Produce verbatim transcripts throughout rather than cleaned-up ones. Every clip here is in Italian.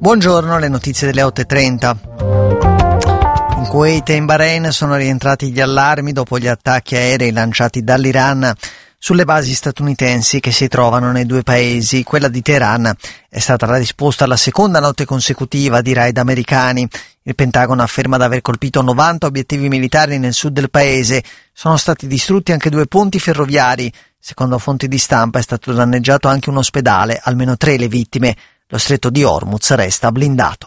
Buongiorno, le notizie delle otto e trenta. In Kuwait e in Bahrain sono rientrati gli allarmi dopo gli attacchi aerei lanciati dall'Iran sulle basi statunitensi che si trovano nei due paesi. Quella di Teheran è stata la risposta alla seconda notte consecutiva di raid americani. Il Pentagono afferma di aver colpito novanta obiettivi militari nel sud del paese. Sono stati distrutti anche due ponti ferroviari. Secondo fonti di stampa è stato danneggiato anche un ospedale, almeno tre le vittime. Lo stretto di Hormuz resta blindato.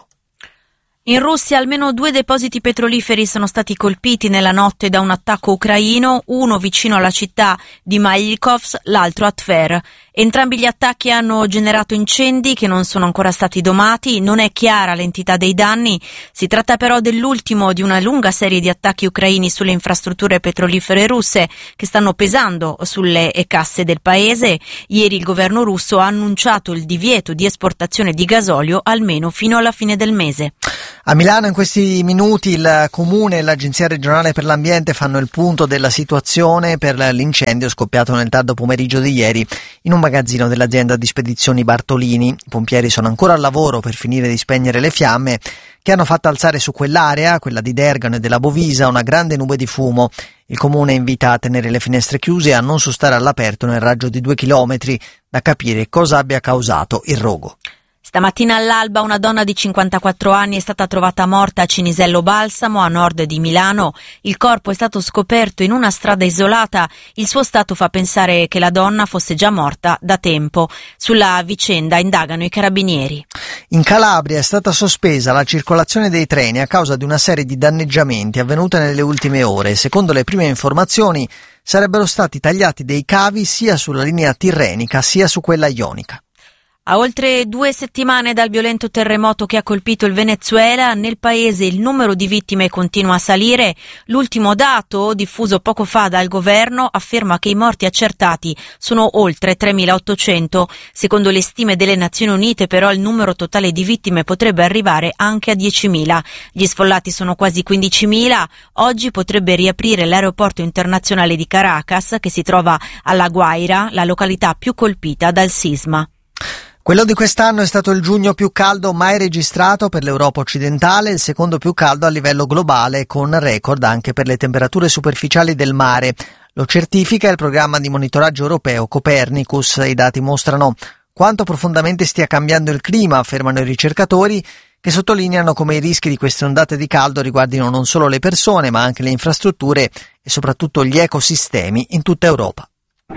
In Russia almeno due depositi petroliferi sono stati colpiti nella notte da un attacco ucraino, uno vicino alla città di Mailkovsk, l'altro a Tver. Entrambi gli attacchi hanno generato incendi che non sono ancora stati domati, non è chiara l'entità dei danni. Si tratta però dell'ultimo di una lunga serie di attacchi ucraini sulle infrastrutture petrolifere russe che stanno pesando sulle casse del paese. Ieri il governo russo ha annunciato il divieto di esportazione di gasolio almeno fino alla fine del mese. A Milano in questi minuti il Comune e l'Agenzia regionale per l'ambiente fanno il punto della situazione per l'incendio scoppiato nel tardo pomeriggio di ieri in un magazzino dell'azienda di spedizioni Bartolini. I pompieri sono ancora al lavoro per finire di spegnere le fiamme che hanno fatto alzare su quell'area, quella di Dergano e della Bovisa, una grande nube di fumo. Il Comune invita a tenere le finestre chiuse e a non sostare all'aperto nel raggio di due chilometri, da capire cosa abbia causato il rogo. Stamattina all'alba una donna di cinquantaquattro anni è stata trovata morta a Cinisello Balsamo, a nord di Milano. Il corpo è stato scoperto in una strada isolata. Il suo stato fa pensare che la donna fosse già morta da tempo. Sulla vicenda indagano i carabinieri. In Calabria è stata sospesa la circolazione dei treni a causa di una serie di danneggiamenti avvenute nelle ultime ore. Secondo le prime informazioni sarebbero stati tagliati dei cavi sia sulla linea tirrenica sia su quella ionica. A oltre due settimane dal violento terremoto che ha colpito il Venezuela, nel paese il numero di vittime continua a salire. L'ultimo dato, diffuso poco fa dal governo, afferma che i morti accertati sono oltre tremilaottocento. Secondo le stime delle Nazioni Unite, però, il numero totale di vittime potrebbe arrivare anche a diecimila. Gli sfollati sono quasi quindicimila. Oggi potrebbe riaprire l'aeroporto internazionale di Caracas, che si trova alla Guaira, la località più colpita dal sisma. Quello di quest'anno è stato il giugno più caldo mai registrato per l'Europa occidentale, il secondo più caldo a livello globale, con record anche per le temperature superficiali del mare. Lo certifica il programma di monitoraggio europeo Copernicus. I dati mostrano quanto profondamente stia cambiando il clima, affermano i ricercatori, che sottolineano come i rischi di queste ondate di caldo riguardino non solo le persone, ma anche le infrastrutture e soprattutto gli ecosistemi in tutta Europa.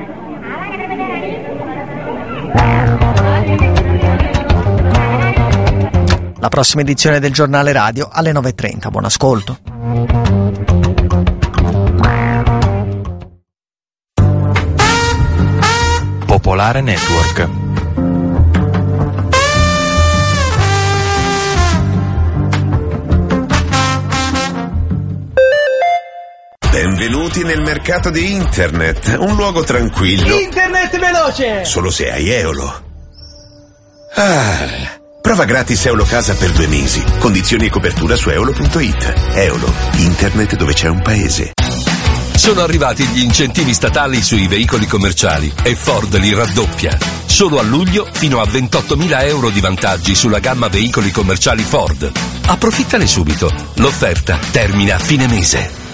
La prossima edizione del giornale radio alle nove e trenta. Buon ascolto. Popolare Network. Benvenuti nel mercato di Internet, un luogo tranquillo. Internet veloce! Solo se hai Eolo. Ah... Prova gratis Eolo Casa per due mesi. Condizioni e copertura su eolo punto it. Eolo, internet dove c'è un paese. Sono arrivati gli incentivi statali sui veicoli commerciali e Ford li raddoppia. Solo a luglio fino a ventottomila euro di vantaggi sulla gamma veicoli commerciali Ford. Approfittane subito. L'offerta termina a fine mese.